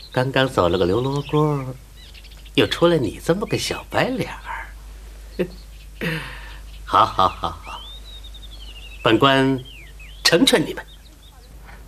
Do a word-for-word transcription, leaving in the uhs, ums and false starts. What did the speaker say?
刚刚走了个刘罗锅，又出来你这么个小白脸儿。好，好，好，好，本官成全你们。